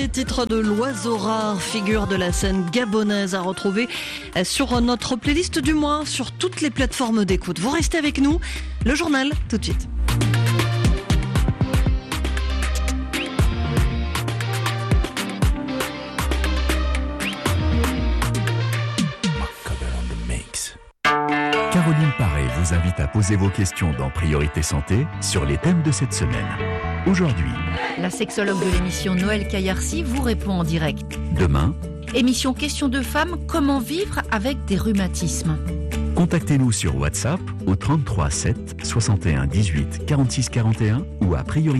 Santé, titre de l'oiseau rare, figure de la scène gabonaise à retrouver sur notre playlist du mois, sur toutes les plateformes d'écoute. Vous restez avec nous, le journal tout de suite. Caroline Paré vous invite à poser vos questions dans Priorité Santé sur les thèmes de cette semaine. Aujourd'hui, la sexologue de l'émission Noël Caillarcy vous répond en direct. Demain, émission Questions de femmes, comment vivre avec des rhumatismes. Contactez-nous sur WhatsApp au 33 7 61 18 46 41 ou à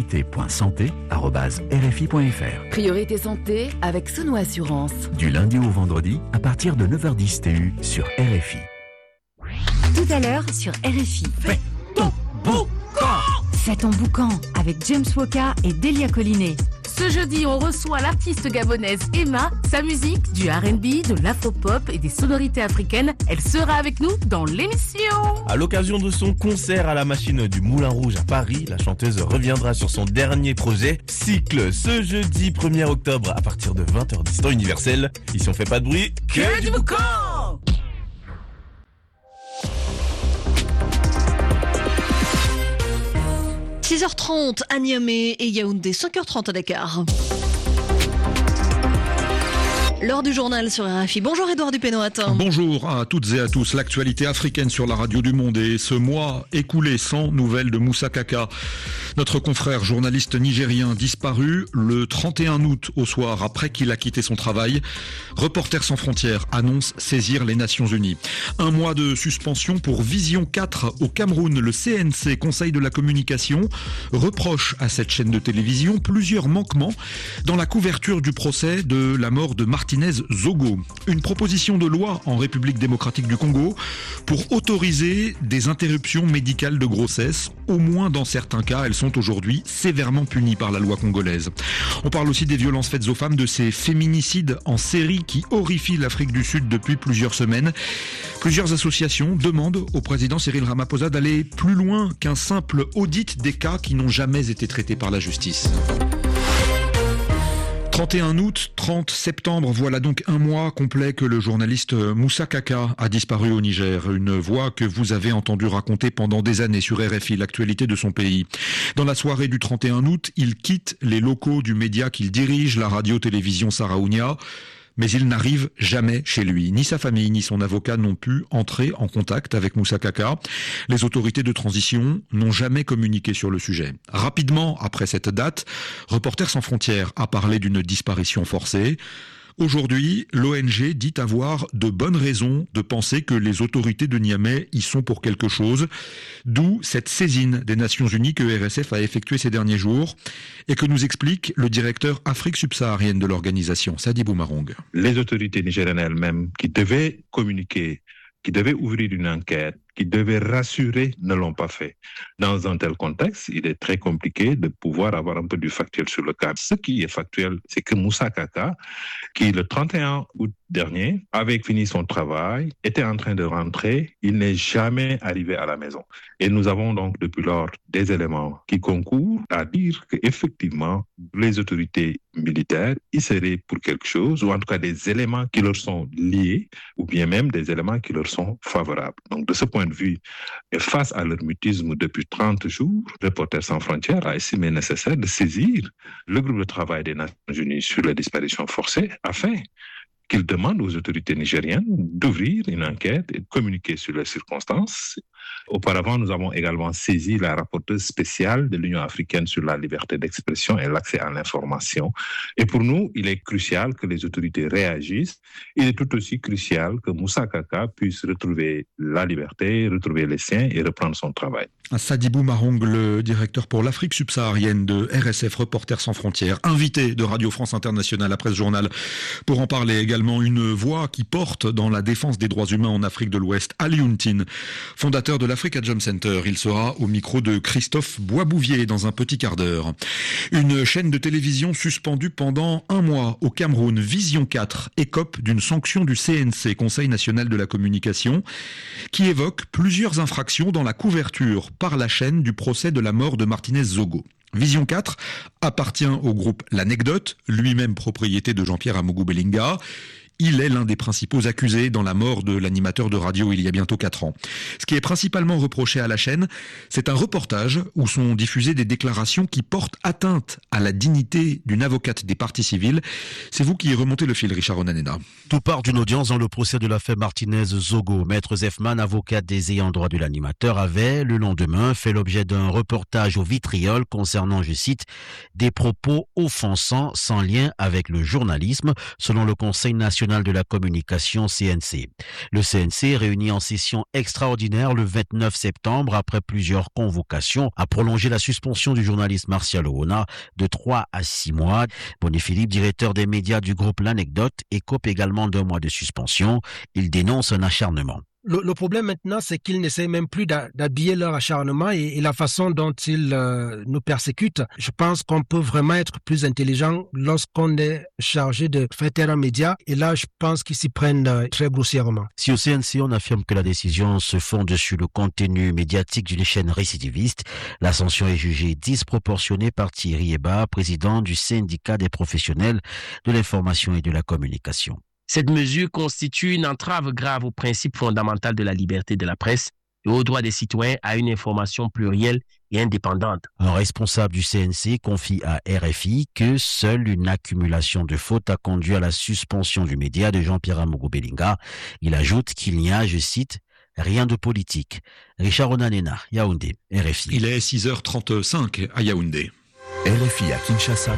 priorité.santé@rfi.fr. Priorité Santé avec Sono Assurance. Du lundi au vendredi à partir de 9h10 TU sur RFI. Tout à l'heure sur RFI. Fais ton boucan. Fais ton boucan avec James Woka et Delia Collinet. Ce jeudi, on reçoit l'artiste gabonaise Emma. Sa musique, du R&B, de l'afro-pop et des sonorités africaines, elle sera avec nous dans l'émission. À l'occasion de son concert à la Machine du Moulin Rouge à Paris, la chanteuse reviendra sur son dernier projet, Cycle, ce jeudi 1er octobre à partir de 20h10 temps universel. Ici on fait pas de bruit, que du boucan. 6h30 à Niamey et Yaoundé, 5h30 à Dakar. L'heure du journal sur RFI. Bonjour Edouard Dupénoat. Bonjour à toutes et à tous. L'actualité africaine sur la radio du monde et ce mois écoulé sans nouvelles de Moussa Kaka. Notre confrère journaliste nigérien disparu le 31 août au soir après qu'il a quitté son travail. Reporters sans frontières annonce saisir les Nations Unies. Un mois de suspension pour Vision 4 au Cameroun. Le CNC, Conseil de la communication, reproche à cette chaîne de télévision plusieurs manquements dans la couverture du procès de la mort de Martinez Zogo. Une proposition de loi en République démocratique du Congo pour autoriser des interruptions médicales de grossesse. Au moins dans certains cas, elles sont aujourd'hui sévèrement punies par la loi congolaise. On parle aussi des violences faites aux femmes, de ces féminicides en série qui horrifient l'Afrique du Sud depuis plusieurs semaines. Plusieurs associations demandent au président Cyril Ramaphosa d'aller plus loin qu'un simple audit des cas qui n'ont jamais été traités par la justice. 31 août, 30 septembre, voilà donc un mois complet que le journaliste Moussa Kaka a disparu au Niger. Une voix que vous avez entendu raconter pendant des années sur RFI, l'actualité de son pays. Dans la soirée du 31 août, il quitte les locaux du média qu'il dirige, la radio-télévision Saraounia. Mais il n'arrive jamais chez lui. Ni sa famille, ni son avocat n'ont pu entrer en contact avec Moussa Kaka. Les autorités de transition n'ont jamais communiqué sur le sujet. Rapidement, après cette date, Reporters sans frontières a parlé d'une disparition forcée. Aujourd'hui, l'ONG dit avoir de bonnes raisons de penser que les autorités de Niamey y sont pour quelque chose, d'où cette saisine des Nations Unies que RSF a effectuée ces derniers jours et que nous explique le directeur Afrique subsaharienne de l'organisation, Sadibou Marong. Les autorités nigériennes elles-mêmes qui devaient communiquer, qui devaient ouvrir une enquête, qui devaient rassurer, ne l'ont pas fait. Dans un tel contexte, il est très compliqué de pouvoir avoir un peu du factuel sur le cas. Ce qui est factuel, c'est que Moussa Kaka, qui le 31 août dernier avait fini son travail, était en train de rentrer, il n'est jamais arrivé à la maison. Et nous avons donc depuis lors des éléments qui concourent à dire qu'effectivement, les autorités militaires y seraient pour quelque chose, ou en tout cas des éléments qui leur sont liés, ou bien même des éléments qui leur sont favorables. Donc de ce point de vue, et face à leur mutisme depuis 30 jours, Reporters sans frontières a estimé nécessaire de saisir le groupe de travail des Nations Unies sur la disparition forcée afin qu'il demande aux autorités nigériennes d'ouvrir une enquête et de communiquer sur les circonstances. Auparavant, nous avons également saisi la rapporteuse spéciale de l'Union africaine sur la liberté d'expression et l'accès à l'information. Et pour nous, il est crucial que les autorités réagissent. Il est tout aussi crucial que Moussa Kaka puisse retrouver la liberté, retrouver les siens et reprendre son travail. Sadibou Marong, le directeur pour l'Afrique subsaharienne de RSF Reporters sans frontières, invité de Radio France Internationale après ce journal. Pour en parler également, une voix qui porte dans la défense des droits humains en Afrique de l'Ouest, Ali Yountine, fondateur de l'Africa Jam Center. Il sera au micro de Christophe Boisbouvier dans un petit quart d'heure. Une chaîne de télévision suspendue pendant un mois au Cameroun, Vision 4, écope d'une sanction du CNC, Conseil national de la communication, qui évoque plusieurs infractions dans la couverture par la chaîne du procès de la mort de Martinez Zogo. Vision 4 appartient au groupe L'Anecdote, lui-même propriété de Jean-Pierre Amougou-Bellinga. Il est l'un des principaux accusés dans la mort de l'animateur de radio il y a bientôt 4 ans. Ce qui est principalement reproché à la chaîne, c'est un reportage où sont diffusées des déclarations qui portent atteinte à la dignité d'une avocate des parties civiles. C'est vous qui remontez le fil, Richard Onanena. Tout part d'une audience dans le procès de l'affaire Martinez-Zogo. Maître Zefman, avocat des ayants droit de l'animateur, avait, le lendemain, fait l'objet d'un reportage au vitriol concernant, je cite, des propos offensants sans lien avec le journalisme, selon le Conseil national de la communication CNC. Le CNC, réuni en session extraordinaire le 29 septembre après plusieurs convocations, a prolongé la suspension du journaliste Martial Oona de 3 à 6 mois. Bonny-Philippe, directeur des médias du groupe L'Anecdote, écope également d'1 mois de suspension. Il dénonce un acharnement. Le problème maintenant, c'est qu'ils n'essayent même plus d'habiller leur acharnement et la façon dont ils nous persécutent. Je pense qu'on peut vraiment être plus intelligent lorsqu'on est chargé de faire taire un média. Et là, je pense qu'ils s'y prennent très grossièrement. Si au CNC, on affirme que la décision se fonde sur le contenu médiatique d'une chaîne récidiviste, la sanction est jugée disproportionnée par Thierry Eba, président du syndicat des professionnels de l'information et de la communication. Cette mesure constitue une entrave grave au principe fondamental de la liberté de la presse et au droit des citoyens à une information plurielle et indépendante. Un responsable du CNC confie à RFI que seule une accumulation de fautes a conduit à la suspension du média de Jean-Pierre Amougou-Bellinga. Il ajoute qu'il n'y a, je cite, rien de politique. Richard Onanena, Yaoundé, RFI. Il est 6h35 à Yaoundé. RFI à Kinshasa,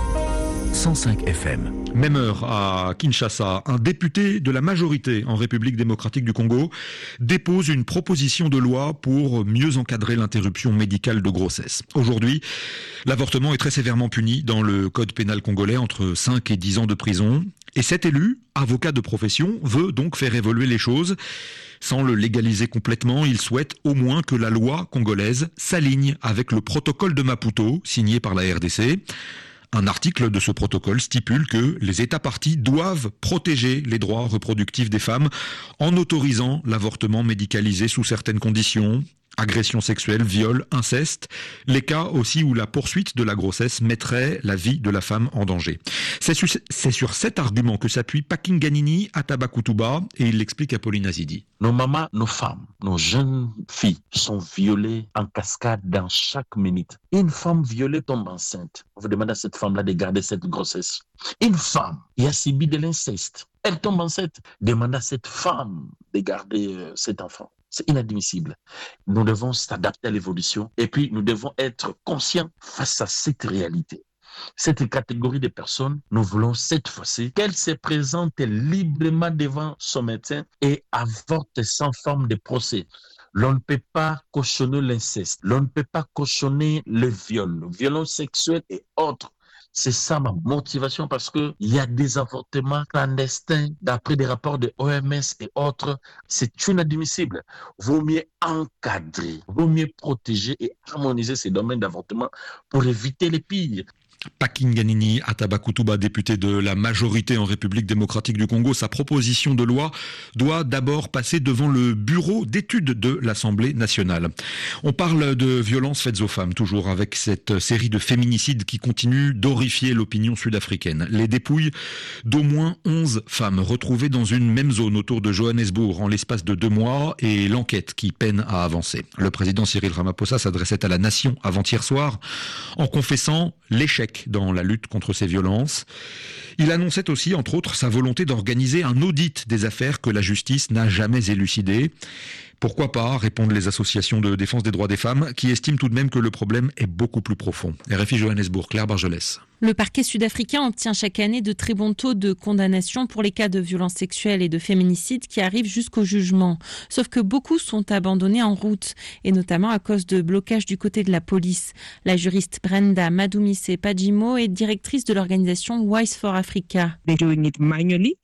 105 FM. Même heure à Kinshasa, un député de la majorité en République démocratique du Congo dépose une proposition de loi pour mieux encadrer l'interruption médicale de grossesse. Aujourd'hui, l'avortement est très sévèrement puni dans le code pénal congolais, entre 5 et 10 ans de prison. Et cet élu, avocat de profession, veut donc faire évoluer les choses. Sans le légaliser complètement, il souhaite au moins que la loi congolaise s'aligne avec le protocole de Maputo, signé par la RDC. Un article de ce protocole stipule que les États parties doivent protéger les droits reproductifs des femmes en autorisant l'avortement médicalisé sous certaines conditions. Agression sexuelle, viol, inceste, les cas aussi où la poursuite de la grossesse mettrait la vie de la femme en danger. C'est sur cet argument que s'appuie Pakinganini Atabakutuba et il l'explique à Pauline Azidi. Nos mamans, nos femmes, nos jeunes filles sont violées en cascade dans chaque minute. Une femme violée tombe enceinte. On vous demande à cette femme-là de garder cette grossesse. Une femme qui a subi de l'inceste, elle tombe enceinte. Demande à cette femme de garder cet enfant. C'est inadmissible. Nous devons s'adapter à l'évolution et puis nous devons être conscients face à cette réalité. Cette catégorie de personnes, nous voulons cette fois-ci qu'elle se présente librement devant son médecin et avorte sans forme de procès. L'on ne peut pas cautionner l'inceste, l'on ne peut pas cautionner le viol, le violence sexuelle et autres. C'est ça ma motivation parce qu'il y a des avortements clandestins d'après des rapports de OMS et autres. C'est inadmissible. Vaut mieux encadrer, vaut mieux protéger et harmoniser ces domaines d'avortement pour éviter les pires. Pakinganini Atabakutuba, député de la majorité en République démocratique du Congo, sa proposition de loi doit d'abord passer devant le bureau d'études de l'Assemblée nationale. On parle de violences faites aux femmes, toujours avec cette série de féminicides qui continue d'horrifier l'opinion sud-africaine. Les dépouilles d'au moins 11 femmes retrouvées dans une même zone autour de Johannesburg en l'espace de 2 mois et l'enquête qui peine à avancer. Le président Cyril Ramaphosa s'adressait à la nation avant-hier soir en confessant l'échec dans la lutte contre ces violences. Il annonçait aussi, entre autres, sa volonté d'organiser un audit des affaires que la justice n'a jamais élucidées. Pourquoi pas, répondent les associations de défense des droits des femmes, qui estiment tout de même que le problème est beaucoup plus profond. RFI Johannesburg, Claire Bargelès. Le parquet sud-africain obtient chaque année de très bons taux de condamnation pour les cas de violences sexuelles et de féminicides qui arrivent jusqu'au jugement. Sauf que beaucoup sont abandonnés en route, et notamment à cause de blocages du côté de la police. La juriste Brenda Madumise Pajimo est directrice de l'organisation Wise for Africa.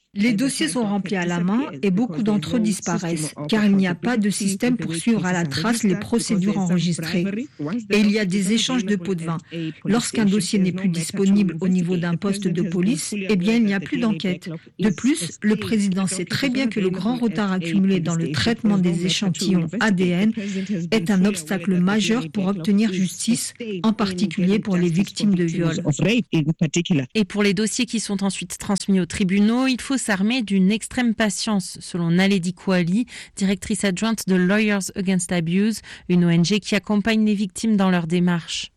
Les dossiers sont remplis à la main et beaucoup d'entre eux disparaissent, car il n'y a pas de système pour suivre à la trace les procédures enregistrées. Et il y a des échanges de pots de vin. Lorsqu'un dossier n'est plus disponible au niveau d'un poste de police, eh bien il n'y a plus d'enquête. De plus, le président sait très bien que le grand retard accumulé dans le traitement des échantillons ADN est un obstacle majeur pour obtenir justice, en particulier pour les victimes de viol. Et pour les dossiers qui sont ensuite transmis aux tribunaux, il faut s'armer d'une extrême patience, selon Naledi Kouali, directrice adjointe de Lawyers Against Abuse, une ONG qui accompagne les victimes dans leur démarche.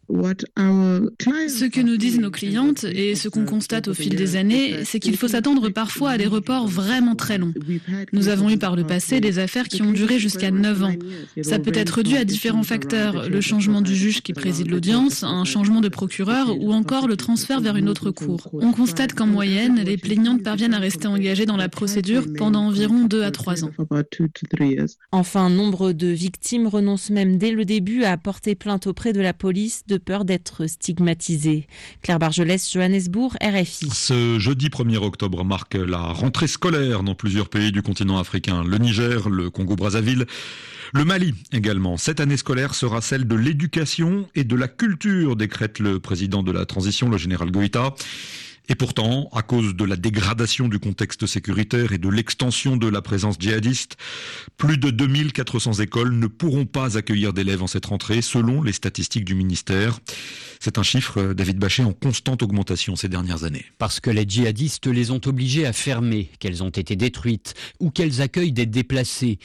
Ce que nous disent nos clientes et ce qu'on constate au fil des années, c'est qu'il faut s'attendre parfois à des reports vraiment très longs. Nous avons eu par le passé des affaires qui ont duré jusqu'à 9 ans. Ça peut être dû à différents facteurs, le changement du juge qui préside l'audience, un changement de procureur ou encore le transfert vers une autre cour. On constate qu'en moyenne, les plaignantes parviennent à rester engagées dans la procédure pendant environ 2 à 3 ans. Enfin, nombre de victimes renoncent même dès le début à porter plainte auprès de la police de peur d'être stigmatisée. Claire Bargelès, Johannesburg, RFI. Ce jeudi 1er octobre marque la rentrée scolaire dans plusieurs pays du continent africain. Le Niger, le Congo-Brazzaville, le Mali également. Cette année scolaire sera celle de l'éducation et de la culture, décrète le président de la transition, le général Goïta. Et pourtant, à cause de la dégradation du contexte sécuritaire et de l'extension de la présence djihadiste, plus de 2400 écoles ne pourront pas accueillir d'élèves en cette rentrée, selon les statistiques du ministère. C'est un chiffre, David Bachet, en constante augmentation ces dernières années. Parce que les djihadistes les ont obligées à fermer, qu'elles ont été détruites ou qu'elles accueillent des déplacés.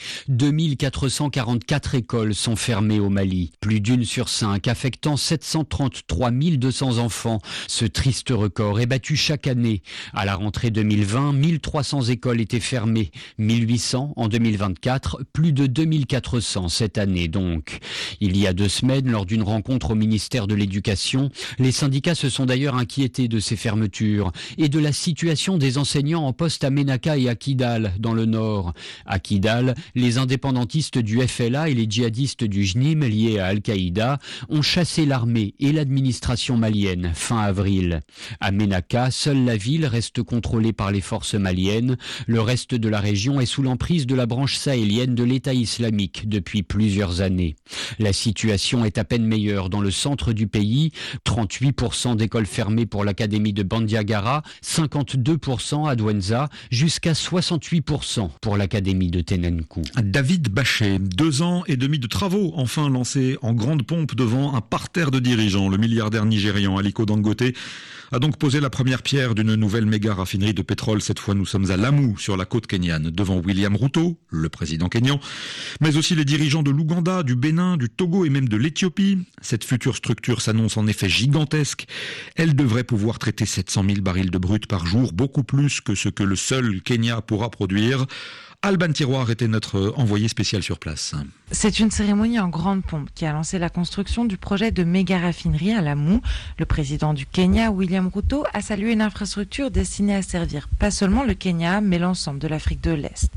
2444 écoles sont fermées au Mali, plus d'une sur 5, affectant 733 200 enfants. Ce triste record est battu chaque année. À la rentrée 2020, 1300 écoles étaient fermées, 1800 en 2024, plus de 2400 cette année donc. Il y a 2 semaines, lors d'une rencontre au ministère de l'Éducation, les syndicats se sont d'ailleurs inquiétés de ces fermetures et de la situation des enseignants en poste à Ménaka et à Kidal, dans le nord. À Kidal, les indépendantistes du FLA et les djihadistes du JNIM liés à Al-Qaïda ont chassé l'armée et l'administration malienne fin avril. À Ménaka, seule la ville reste contrôlée par les forces maliennes. Le reste de la région est sous l'emprise de la branche sahélienne de l'État islamique depuis plusieurs années. La situation est à peine meilleure dans le centre du pays. 38% d'écoles fermées pour l'académie de Bandiagara, 52% à Douentza, jusqu'à 68% pour l'académie de Tenenkou. David Bachet, 2 ans et demi de travaux enfin lancés en grande pompe devant un parterre de dirigeants. Le milliardaire nigérian Aliko Dangote a donc posé la première pierre d'une nouvelle méga raffinerie de pétrole. Cette fois, nous sommes à Lamu, sur la côte kenyane, devant William Ruto, le président kényan, mais aussi les dirigeants de l'Ouganda, du Bénin, du Togo et même de l'Éthiopie. Cette future structure s'annonce en effet gigantesque. Elle devrait pouvoir traiter 700 000 barils de brut par jour, beaucoup plus que ce que le seul Kenya pourra produire. Alban Tiroir était notre envoyé spécial sur place. C'est une cérémonie en grande pompe qui a lancé la construction du projet de méga raffinerie à Lamu. Le président du Kenya, William Ruto, a salué une infrastructure destinée à servir pas seulement le Kenya, mais l'ensemble de l'Afrique de l'Est.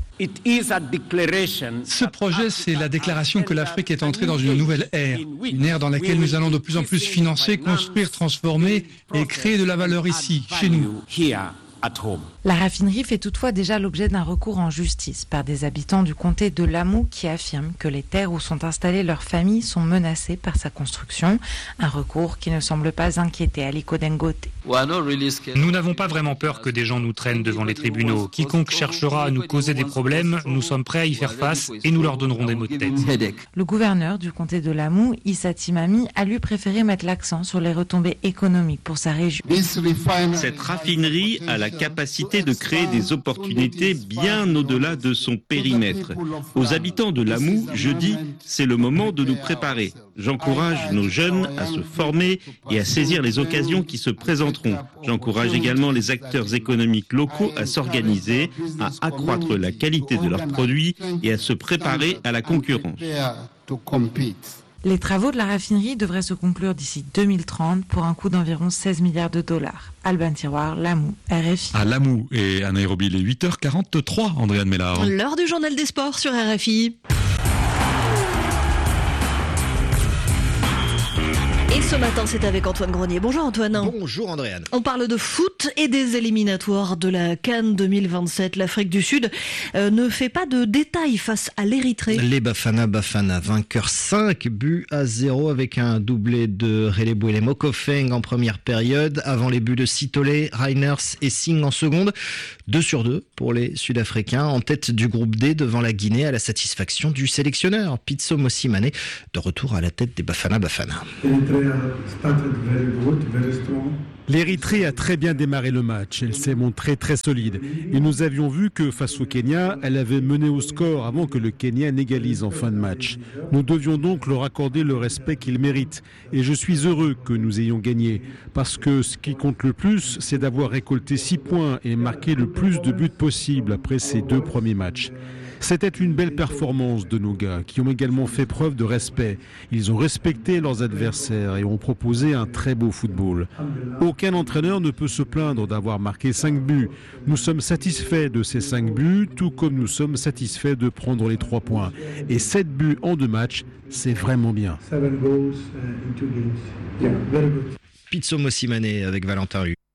Ce projet, c'est la déclaration que l'Afrique est entrée dans une nouvelle ère. Une ère dans laquelle nous allons de plus en plus financer, construire, transformer et créer de la valeur ici, chez nous. La raffinerie fait toutefois déjà l'objet d'un recours en justice par des habitants du comté de Lamu qui affirment que les terres où sont installées leurs familles sont menacées par sa construction. Un recours qui ne semble pas inquiéter Aliko Dangote. Nous n'avons pas vraiment peur que des gens nous traînent devant les tribunaux. Quiconque cherchera à nous causer des problèmes, nous sommes prêts à y faire face et nous leur donnerons des maux de tête. Le gouverneur du comté de Lamu, Issa Timami, a lui préféré mettre l'accent sur les retombées économiques pour sa région. Cette raffinerie a la capacité de créer des opportunités bien au-delà de son périmètre. Aux habitants de Lamu, je dis, c'est le moment de nous préparer. J'encourage nos jeunes à se former et à saisir les occasions qui se présenteront. J'encourage également les acteurs économiques locaux à s'organiser, à accroître la qualité de leurs produits et à se préparer à la concurrence. Les travaux de la raffinerie devraient se conclure d'ici 2030 pour un coût d'environ 16 milliards de dollars. Alban Tiroir, Lamu, RFI. À Lamu et à Nairobi, il est 8h43, Andréane Mélard. L'heure du journal des sports sur RFI. Et ce matin, c'est avec Antoine Grenier. Bonjour Antoine. Bonjour Andréane. On parle de foot et des éliminatoires de la CAN 2027. L'Afrique du Sud ne fait pas de détails face à l'Érythrée. Les Bafana vainqueurs 5-0 avec un doublé de Releboele Mokofeng en première période, avant les buts de Sitole, Reiners et Singh en seconde. 2-2 pour les Sud-Africains, en tête du groupe D devant la Guinée, à la satisfaction du sélectionneur Pitso Mosimane, de retour à la tête des Bafana. L'Érythrée a très bien démarré le match, elle s'est montrée très solide. Et nous avions vu que face au Kenya, elle avait mené au score avant que le Kenya n'égalise en fin de match. Nous devions donc leur accorder le respect qu'ils méritent. Et je suis heureux que nous ayons gagné, parce que ce qui compte le plus, c'est d'avoir récolté 6 points et marqué le plus de buts possible après ces 2 premiers matchs. C'était une belle performance de nos gars, qui ont également fait preuve de respect. Ils ont respecté leurs adversaires et ont proposé un très beau football. Aucun entraîneur ne peut se plaindre d'avoir marqué 5 buts. Nous sommes satisfaits de ces 5 buts, tout comme nous sommes satisfaits de prendre les 3 points. Et 7 buts en 2 matchs, c'est vraiment bien. Pitso Mosimane avec Valentin Hu.